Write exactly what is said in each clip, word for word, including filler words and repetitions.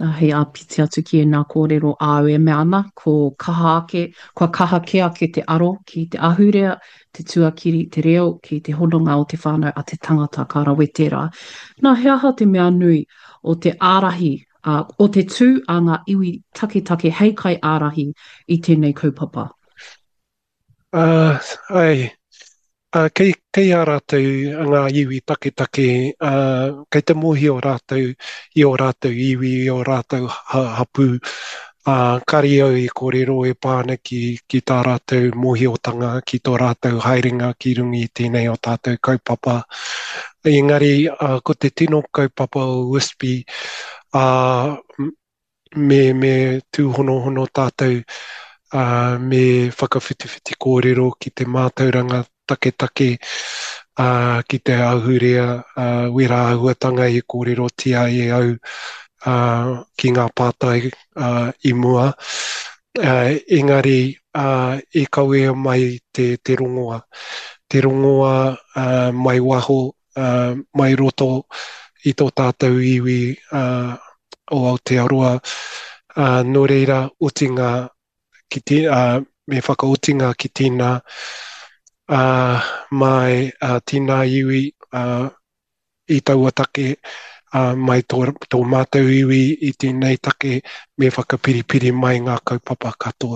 A hei a piti atu ki e nā kōrero āu e mea ana, ko kaha ake, ko kaha ke ake te aro ki te ahurea, te tuakiri, te reo, ki te hononga o te whānau a te tangata ka rawe tērā. Nā he aha te mea nui o te ārahi, uh, o te tū a ngā iwi take take hei kai ārahi i tēnei kaupapa. Uh, ai, uh, kei, kei a rātou ngā iwi take take, uh, kei te mohi o rātou, i o rātou iwi, i o rātou ha, hapu, uh, kari au i kōrero e pāna ki, ki tā rātou mohi o tanga, ki tō rātou haerenga ki rungi i tēnei o tātou kaupapa. Engari, uh, ko te tino kaupapa o U S P, uh, me, me tūhono hono tātou, Uh, me whakawhitiwhiti kōrero ki te mātauranga take take uh, ki te ahurea uh, wera ahuatanga i kōrero tia e au uh, ki ngā pātai uh, i mua. Uh, engari, uh, e kauea mai te, te rongoa. Te rongoa uh, mai waho, uh, mai roto i tō tātou iwi uh, o Aotearoa. Uh, nō reira, utinga ki te, uh, me whakaotinga ki tīna uh, mai uh, tīna iwi uh, i taua take uh, mai tō, tō mātou iwi i tēnei take me whakapiripiri mai ngā kaupapa katoa.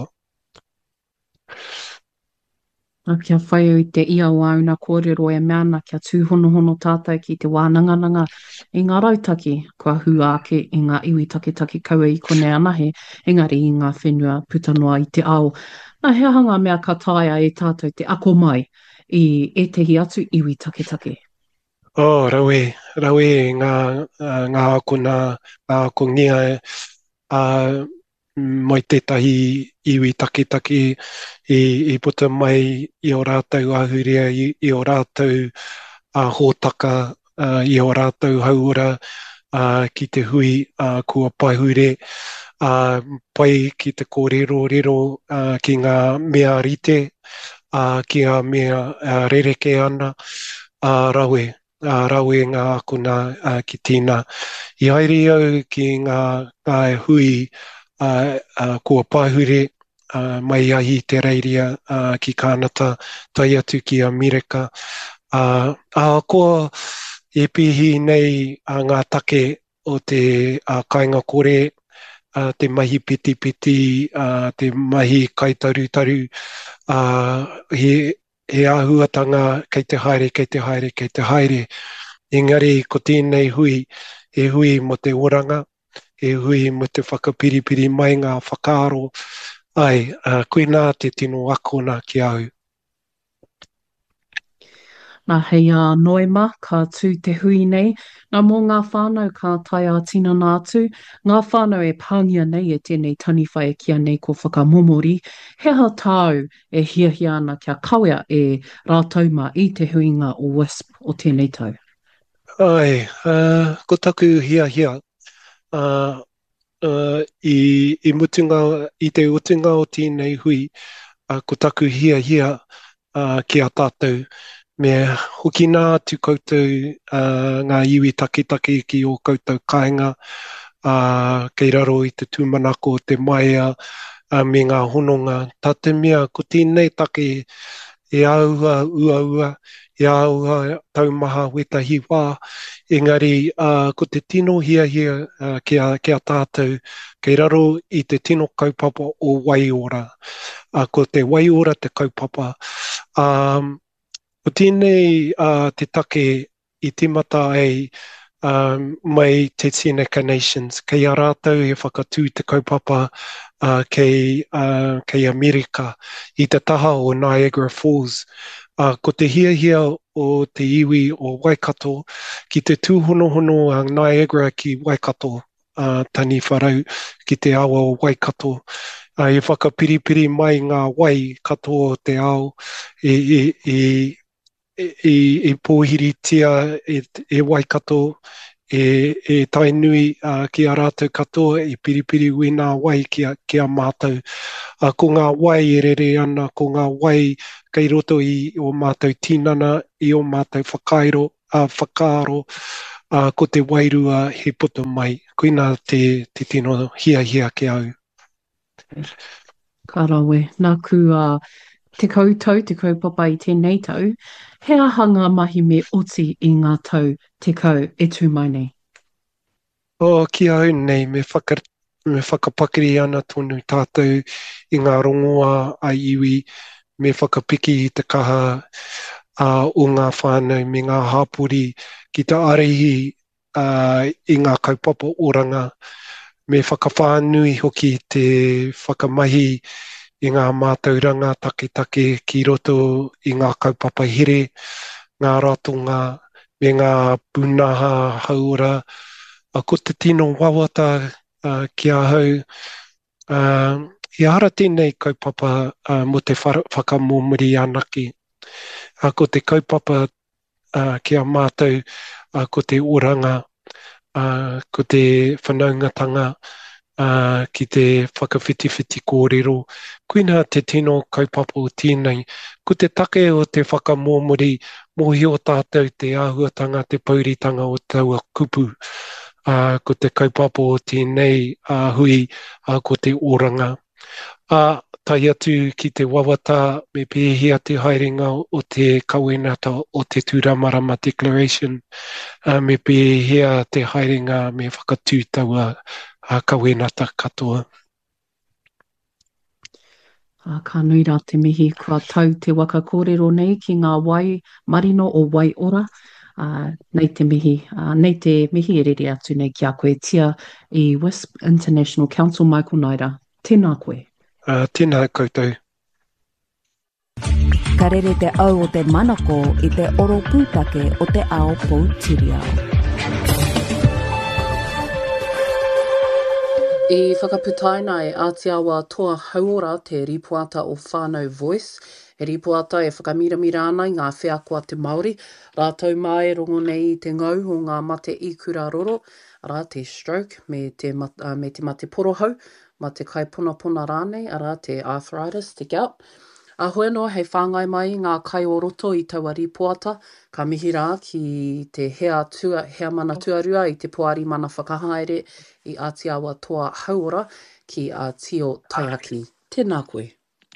A kia whai au te ia o au nā kōrero e mea ana kia tūhono hono tātou ki te wānangananga i ngā rautaki kua hu ake i ngā iwi take take kaua i konei anahe, engari i ngā whenua putanoa i te ao. Nā he hanga mea ka taia e tātou te ako mai i e tehi atu iwi take take. Oh, rawe, rawe ngā, uh, ngā ako nā, ngā ako ngia e, uh, mai tētahi iwi take take i, i puta mai i o rātou ahurea, i, i o rātou uh, hōtaka, uh, i o rātou hauora uh, ki te hui uh, kua paihure, uh, pai ki te kōrero rero uh, ki ngā mea rite, uh, ki ngā mea uh, rereke ana, uh, rawe. Uh, rawe ngā akuna uh, ki tīna. I haere au ki ngā, ngā hui uh, uh, kua pāhure uh, mai ahi te reiria uh, ki Kānata, tai atu ki Amerika. Uh, uh, koa e pihi nei uh, ngā take o te uh, kāinga kore, uh, te mahi piti piti, uh, te mahi kaitarutaru, uh, he he āhuatanga kei te haere, kei te haere, kei te haere. Engari, ko tēnei hui, e hui mo te oranga, e hui mo te whakapiripiri mai ngā whakaaro. Ai, uh, koe nā te tino akona ki au. Nā hei a noema ka tū te hui nei, nā mō ngā whānau ka tai a tinana atu, ngā whānau e pāngia nei e tēnei taniwhai e kia nei ko whakamomori, he ha tāu e hiahia ana kia kawea e rātauma i te huinga o W I S P o tēnei tau. Ai, uh, ko taku hia hia, uh, uh, i, i, mutunga, i te utunga o tēnei hui, uh, ko taku hia hia uh, ki a tātou, me hoki nā tu koutou uh, ngā iwi take take ki o koutou kāinga, uh, kei raro i te tūmanako o te maia uh, me ngā hononga. Tā te mea, ko tēnei take e aua ua ua, e aua taumaha wetahi wā, engari uh, ko te tino hia hia uh, ki, a, ki a tātou, kei raro i te tino kaupapa o Waiora. Uh, ko te Waiora te kaupapa, um, ko tēnei uh, te take i timata ai um, mai te Seneca Nations, kei a rātou e whakatū te kaupapa uh, kei, uh, kei Amerika, i te taha o Niagara Falls. Uh, ko te hiahia o te iwi o Waikato, ki te tūhonohono a Niagara ki Waikato, uh, tani wharau ki te awa o Waikato. Uh, e whakapiripiri mai ngā wai katoa o te ao, e, e, e i, i pōhiritia e, e Waikato, e, e tainui uh, ki a rātou katoa, i piripiri ui nā wai ki a, ki a mātou. Uh, ko ngā wai e rere ana, ko ngā wai kei roto i o mātou tinana, i o mātou whakairo, uh, whakaaro, uh, ko te wairua he poto mai. Koina te, te tino hia hia ke au. Ka rawe, nā ku uh, te koutou, te kaupapa i tēnei tau, he ahanga mahi me oti i ngā tau te kau e tū mai nei? O, ki au nei, me, whakar, me whakapakiri ana tonu tātou i ngā rongoa a iwi, me whakapiki i te kaha uh, o ngā whānau, me ngā hāpuri ki te arehi uh, i ngā kaupapa oranga, me whakawhānui hoki te whakamahi i ngā mātauranga take take ki roto i ngā kaupapa here, ngā ratonga, me ngā punaha haura, a ko te tino wawata uh, ki a hau, uh, i ara tēnei kaupapa uh, mo te whakamomori anaki. A ko te kaupapa uh, ki a mātou, a ko te oranga, uh, ko te whanaungatanga, uh, ki te whakawhitiwhiti kōrero. Kuina te tino kaupapa o tēnei. Ko te take o te whakamomori, mohi o tātou te āhuatanga, te pauritanga o taua kupu. Uh, ko te kaupapa o tēnei uh, hui, uh, ko te oranga. Uh, tai atu ki te wawata me pēhia te haerenga o te kauenata o te Tūramarama Declaration, uh, me pēhia te haerenga me whakatūtaua uh, kauenata katoa. Uh, ka nui rā te mihi, kua tau te waka kōrero nei ki ngā wai marino o wai ora. Uh, nei te mihi, uh, nei te mihi e rere atu nei ki a koe tia i Wisp International Council, Michael Naira. Tēnā koe. Uh, tēnā koutou. Ka rere te au o te manako i te oro pūtake o te ao Poutireo. I whakaputaina e Ātiawa toa hauora te ripuata o whānau Voice. He ripuata e whakamiramira ana i ngā wheakoa te Māori. Rātou mai rongo nei i te ngau o ngā mate ikura roro, rā te stroke me te, mat, uh, me te mate porohau, ma te kaipuna-puna rānei, arā te arthritis, te gout. A hoi noa hei whāngai mai ngā kai o roto i taua ripuata, ka mihi rā ki te hea, tua, hea mana tuarua i te puari mana whakahaere i Ātiawa toa hauora ki a Tio Taiaki. Tēnā koe.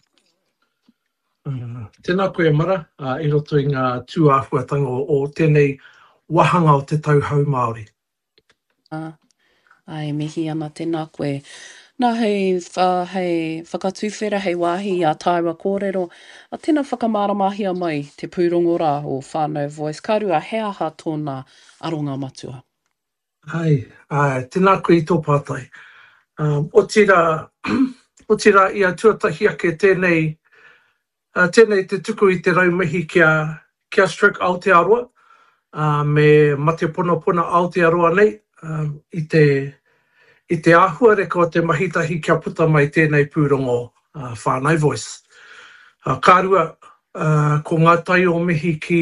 Uh, tēnā koe mara, uh, i roto i ngā tūāhuatanga o, o tēnei wahanga o te tauhau Māori. Uh, ai, mihi ana tēnā koe. Nā hei, wha, hei whakatūwhera hei wāhi a Taiwa kōrero, a tēnā whakamaramahi mai te pūrongo rā o whānau Voice. Ka rua, he aha tōna aronga matua? Ai, ai, tēnā koe i tō pātai. Um, o tira, o tira i a tuatahi ake tēnei, uh, tēnei te tuku i te raumihi kia, kia stroke Aotearoa, uh, me mate pona pona Aotearoa nei, um, i te I te āhua reka o te mahitahi kia puta mai tēnei pūrongo uh, whānau Voice. Uh, kārua, uh, ko ngā tai o mihi ki,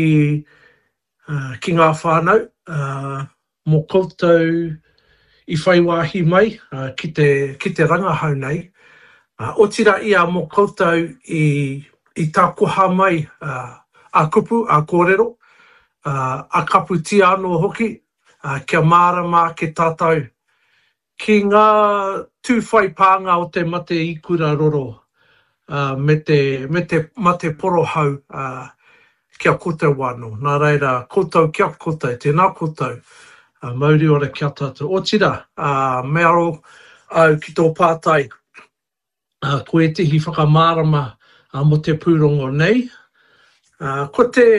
uh, ki ngā whānau, uh, mō koutou i whaiwāhi mai uh, ki, te, ki te rangahau nei. Uh, o tira ia mō koutou i, i tā koha mai uh, a kupu, a kōrero, uh, a kapu ti anō hoki, uh, kia mārama ke tātou. Ki ngā tūwhai pānga o te mate ikura roro, uh, me, te, me te mate porohau uh, kia koutou wano. Nā reira, koutou kia koutou, tēnā koutou, uh, mauri ora kia tātou. O tira, uh, me aro au ki tō pātai, uh, ko e tihi whakamārama uh, mo te pūrongo nei. Uh, ko, te,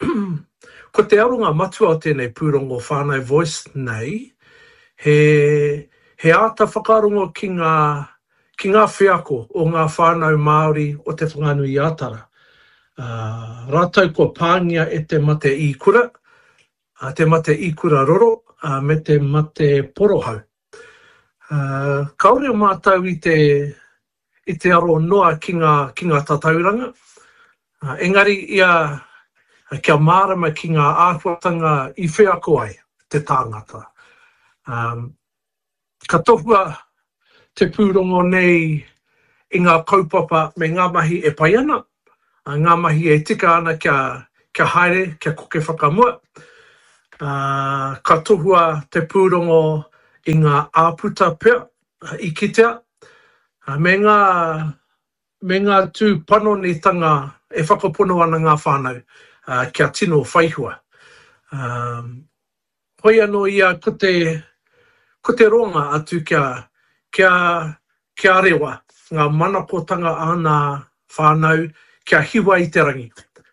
ko te aronga matua o tēnei pūrongo whānau Voice nei, he... He āta whakarongo ki ngā, ki ngā whiako o ngā whānau Māori o te whanganui ātara. Uh, rātou ko pāngia e te mate ikura, uh, te mate ikura roro, uh, me te mate porohau. Uh, kaore o mātou i te, i te aro noa ki ngā, ki ngā tatauranga. Uh, engari ia uh, kia mārama ki ngā āhuatanga i whiako ai, te tāngata. Um, Ka tohua te pūrongo nei i ngā kaupapa me ngā mahi e pai ana, ngā mahi e tika ana kia, kia haere, kia koke whakamua. Uh, ka tuhua te pūrongo i ngā āputa pea, uh, i kitea. Uh, me ngā, me ngā tū panonitanga e whakapono ana ngā whānau uh, kia tino whaihua. Um, hoi anō ia ko te, ko te ronga atu kia, kia, kia rewa, ngā manakotanga ana whānau kia hiwa i te rangi.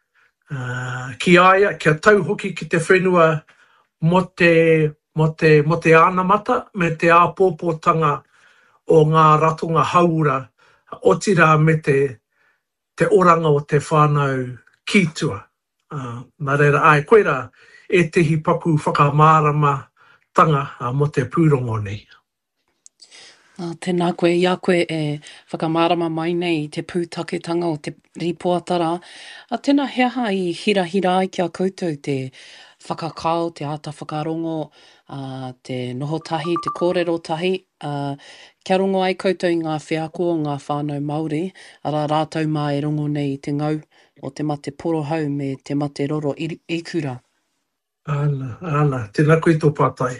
Uh, ki aia, kia tau hoki ki te whenua mo te, mo te, mo te ānamata me te āpōpōtanga o ngā ratonga haura o tira me te, te oranga o te whānau kītua. Uh, nā reira, ai, koera e tehi paku whakamārama tanga uh, mo te pūrongo nei. Uh, tēnā koe, ia koe e whakamārama mai nei te pūtaketanga o te ripoatara. A tēnā heaha i hira hira ai kia koutou te whakakao, te ata whakarongo, uh, te noho tahi, te kōrero tahi. Uh, kia rongo ai koutou i ngā whiako o ngā whānau Māori, ara rātou mā e rongo nei te ngau o te mate porohau me te mate roro i, i kura. Ana, ana, tēnā koe tō pātai.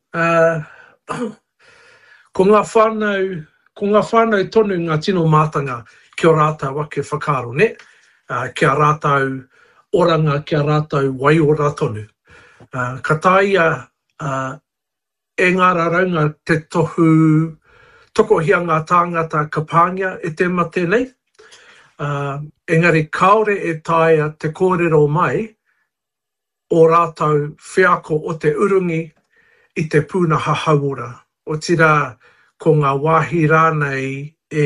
Uh, Ko ngā whānau, ko ngā whānau tonu ngā tino mātanga kia rātau ake whakaro, ne? Uh, kia rātau oranga, kia rātau waiora tonu. Uh, ka tāia uh, e ngāra raunga te tohu, tokohia ngā tāngata ka pāngia e te mate nei. Uh, engari kaore e tāia te kōrero mai o rātau whiako o te urungi i te pūnaha hauora. O tira, ko ngā wāhi rānei e,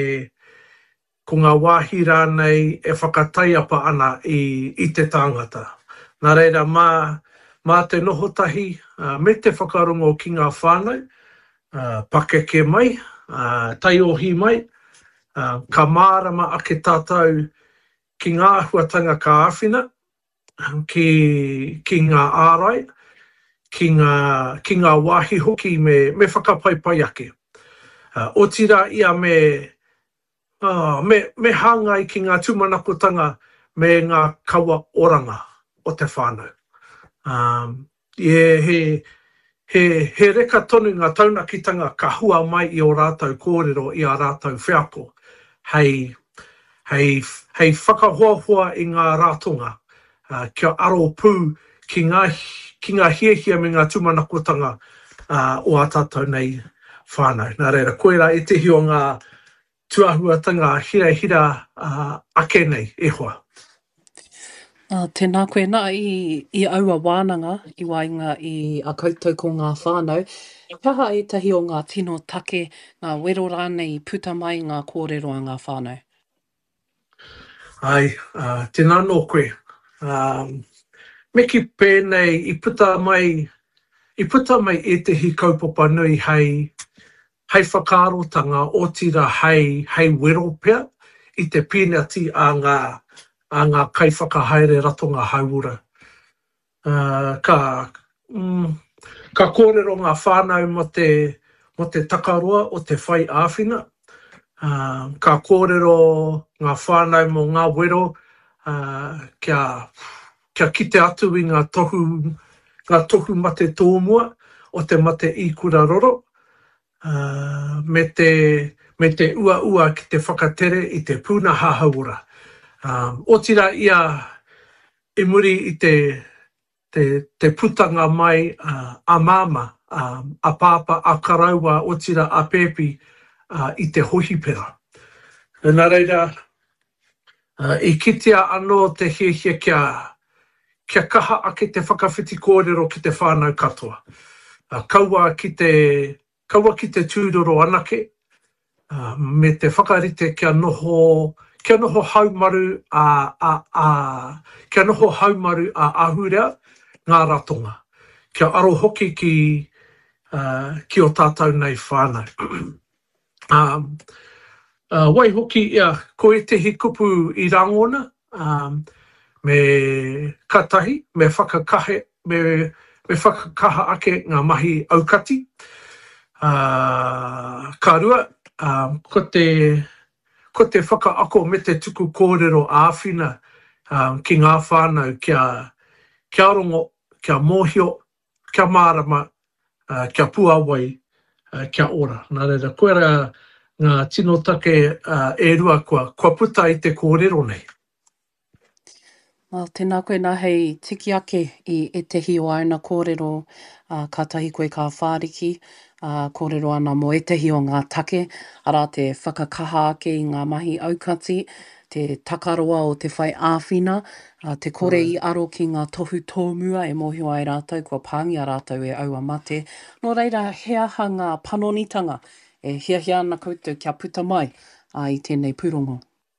ko ngā wāhi rānei e whakataiapa ana i, i te tāngata. Nā reira, mā, mā te nohotahi, uh, me te whakarongo ki ngā whānau, uh, pakeke mai, uh, taiohi mai, uh, ka mārama ake tātou ki ngā huatanga ka āwhina, ki, ki ngā ārai, ki ngā, ki ngā wāhi hoki me, me whakapaipai ake. Uh, o tira ia me, uh, me, me hāngai ki ngā tūmanakotanga me ngā kawa oranga o te whānau. Um, yeah, he, he, he reka tonu ngā taunakitanga ka hua mai i o rātou kōrero i a rātou whiako. Hei, hei, hei whakahoahua i ngā rātonga, uh, kia aro pū ki ngā ki ngā hiehia me ngā tūmanakotanga uh, o a tātou nei whānau. Nā reira, koera e tehi o ngā tuahuatanga hira hira uh, ake nei, e hoa. Uh, tēnā koe nā i, i aua wānanga i wainga i a koutou ko ngā whānau. Kaha e tahi o ngā tino take, ngā wero rānei puta mai ngā kōrero a ngā whānau. Ai, uh, tēnā nō koe. Um, Me ki pēnei i puta mai, i puta mai e tehi kaupapa nui hei, hei whakarotanga o tira hei, hei wero pea i te pēneti a ngā, a ngā kai whakahaere ratonga hauora. Uh, ka, mm, ka kōrero ngā whānau mo te, mo te takaroa o te whai āwhina. Uh, ka kōrero ngā whānau mo ngā wero uh, kia... kia kite atu i ngā tohu, ngā tohu mate tōmua o te mate i kura roro, uh, me, te, me te ua ua ki te whakatere i te pūnaha hauora. Um, o tira ia i muri i te, te, te putanga mai uh, a māma, um, a pāpa, a karaua, o tira a pēpi uh, i te hohipera. Nā reira, uh, i kitea anō te hiehia kia kia kaha ake te whakawhiti kōrero ki te whānau katoa. Uh, kaua, ki te, kaua ki te tūroro anake, uh, me te whakarite kia noho, kia noho haumaru a, a, a, kia noho haumaru a ahurea ngā ratonga. Kia aro hoki ki, uh, ki o tātou nei whānau. um, uh, wai hoki ia, ko e tehi kupu i rangona, um, me katahi, me whakakahe, me, me whakakaha ake ngā mahi aukati. Uh, ka rua, um, ko, te, ko te whakaako me te tuku kōrero āwhina um, ki ngā whānau kia, kia, rongo, kia mōhio, kia mārama, uh, kia puawai, uh, kia ora. Nā reira, koe rea ngā tino take uh, e rua kua, kua puta i te kōrero nei. Well, tēnā koe nā hei tiki ake i e te hio aina kōrero uh, ka tahi koe ka whāriki, uh, kōrero ana mo e te hio ngā take, ara te whakakaha ake i ngā mahi aukati, te takaroa o te whai āwhina, uh, te kore i aro ki ngā tohu tōmua e mōhio ai rātou, kua pāngi a rātou e aua mate. Nō reira, he aha ngā panonitanga e hiahia ana koutou kia puta mai uh, i tēnei pūrongo.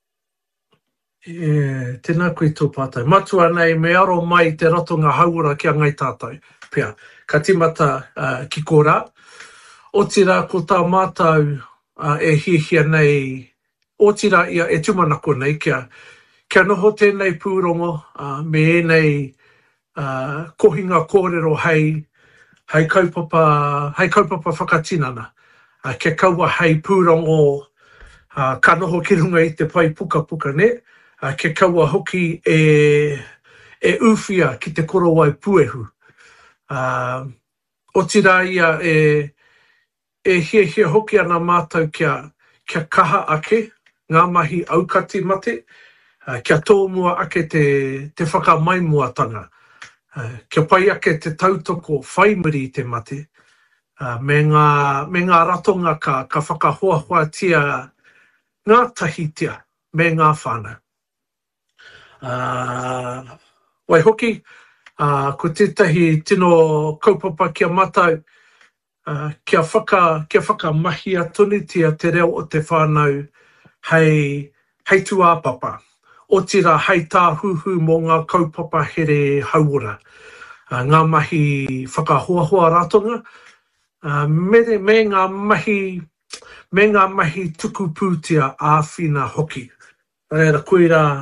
E, tēnā koe tō pātai. Matua nei, me aro mai te ratonga haura kia ngai tātou. Pea, ka timata uh, ki kōrā. O tira ko tā mātou uh, e hiahia nei, o tira ia e tumanako nei, kia, kia noho tēnei pūrongo, uh, me e nei uh, kohinga kōrero hei, hei kaupapa, hei kaupapa whakatinana. Uh, kia kaua hei pūrongo, uh, ka noho ki runga i te pai puka puka ne, Uh, ke kaua hoki e, e uwhia ki te korowai puehu. Uh, o tira ia e, e hie hie hoki ana mātou kia, kia kaha ake, ngā mahi aukati mate, uh, kia tōmua ake te, te whakamaimuatanga. Uh, kia pai ake te tautoko whaimuri i te mate, uh, me, ngā, me ngā ratonga ka, ka whakahoahoatia ngā tahitia me ngā whānau. Uh, wai hoki, uh, ko tētahi tino kaupapa kia matau, uh, kia, whaka, kia whakamahi atunitia te reo o te whānau hei, hei tuāpapa. O tira hei tāhuhu mō ngā kaupapa here hauora. Uh, ngā mahi whakahoahoa ratonga, uh, me, me ngā mahi, me ngā mahi tuku pūtia āwhina hoki. Reira, koe rā,